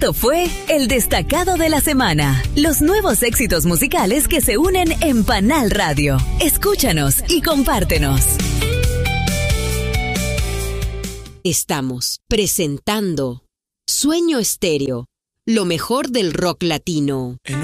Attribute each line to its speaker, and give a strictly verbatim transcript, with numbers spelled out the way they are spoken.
Speaker 1: Esto fue El Destacado de la Semana. Los nuevos éxitos musicales que se unen en Panal Radio. Escúchanos y compártenos.
Speaker 2: Estamos presentando Sueño Estéreo, lo mejor del rock latino.